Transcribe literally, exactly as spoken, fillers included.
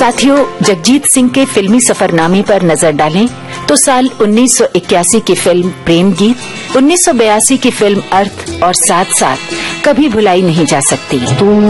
साथियों, जगजीत सिंह के फिल्मी सफरनामे पर नजर डालें तो साल उन्नीस सौ इक्यासी की फिल्म प्रेम गीत, उन्नीस सौ बयासी की फिल्म अर्थ और साथ साथ कभी भुलाई नहीं जा सकती।